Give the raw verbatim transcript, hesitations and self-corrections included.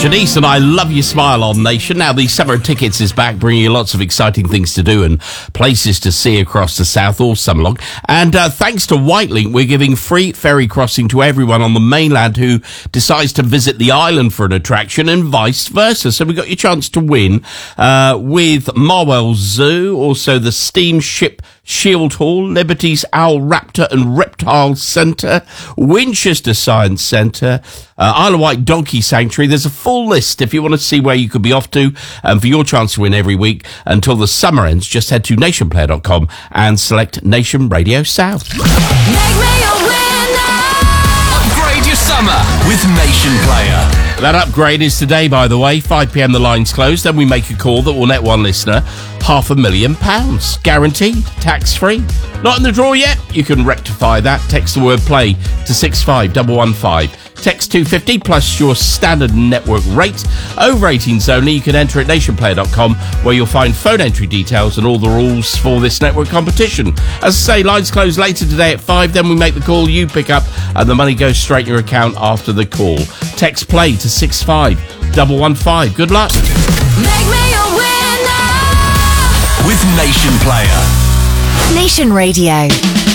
Janice and I love your smile on Nation. Now, the Summer Tickets is back, bringing you lots of exciting things to do and places to see across the south all summer long. And uh, thanks to Whitelink, we're giving free ferry crossing to everyone on the mainland who decides to visit the island for an attraction and vice versa. So we got your chance to win uh, with Marwell Zoo, also the Steamship Shield Hall, Liberty's Owl Raptor and Reptile Centre, Winchester Science Centre, uh, Isle of Wight Donkey Sanctuary. There's a full list if you want to see where you could be off to. And for your chance to win every week until the summer ends, just head to nation player dot com and select Nation Radio South. Make me a winner. Upgrade your summer with Nation Player. That upgrade is today, by the way. five p.m. the line's closed. Then we make a call that will net one listener half a million pounds. Guaranteed. Tax-free. Not in the draw yet? You can rectify that. Text the word play to six five one one five. Text two fifty plus your standard network rate. Over eighteens only. You can enter at nation player dot com where you'll find phone entry details and all the rules for this network competition. As I say, lines close later today at five. Then we make the call, you pick up, and the money goes straight in your account after the call. Text play to six five one one five. Good luck. Make me a winner with Nation Player. Nation Radio.